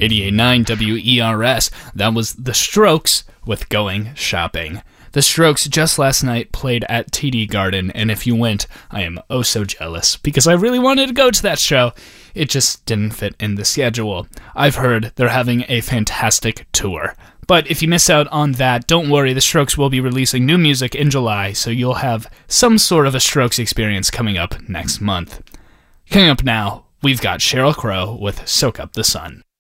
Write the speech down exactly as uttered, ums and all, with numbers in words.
eighty-eight point nine W E R S. That was The Strokes with Going Shopping. The Strokes just last night played at T D Garden, and if you went, I am oh so jealous, because I really wanted to go to that show. It just didn't fit in the schedule. I've heard they're having a fantastic tour. But if you miss out on that, don't worry, The Strokes will be releasing new music in July, so you'll have some sort of a Strokes experience coming up next month. Coming up now, we've got Sheryl Crow with Soak Up the Sun.